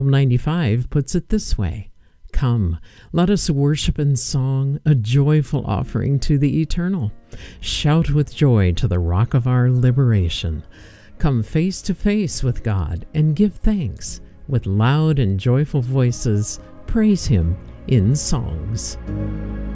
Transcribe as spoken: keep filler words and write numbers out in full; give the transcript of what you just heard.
ninety-five puts it this way: Come, let us worship in song, a joyful offering to the Eternal. Shout with joy to the rock of our liberation. Come face to face with God and give thanks. With loud and joyful voices, praise Him in songs.